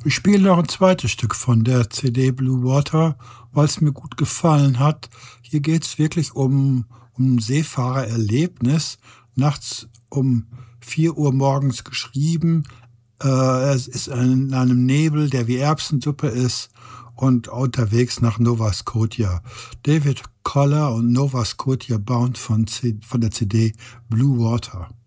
Ich spiele noch ein zweites Stück von der CD Blue Water, weil es mir gut gefallen hat. Hier geht's wirklich um 'n Seefahrererlebnis. Nachts um 4 Uhr morgens geschrieben. Es ist in einem Nebel, der wie Erbsensuppe ist, und unterwegs nach Nova Scotia. David Koller und Nova Scotia Bound von der CD Blue Water.